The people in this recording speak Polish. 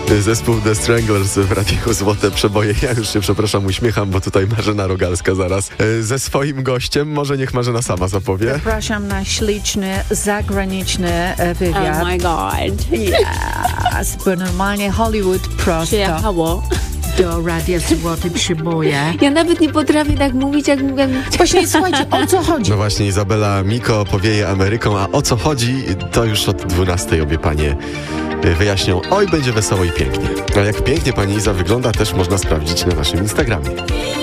Zespół The Stranglers w Radiu Złote Przeboje. Ja już się, przepraszam, uśmiecham, bo tutaj Marzena Rogalska zaraz ze swoim gościem. Może niech Marzena sama zapowie. Zapraszam na śliczny, zagraniczny wywiad. Oh my god. Yes, bo normalnie Hollywood prosto Przyjechało. do Radia Złote Przeboje. Ja nawet nie potrafię tak mówić, jak mówię. Właśnie, słuchajcie, o co chodzi? No właśnie, Izabela Miko powieje Ameryką, a o co chodzi, to już od 12 obie panie wyjaśnią. Oj, będzie wesoło i pięknie. A jak pięknie pani Iza wygląda, też można sprawdzić na naszym Instagramie.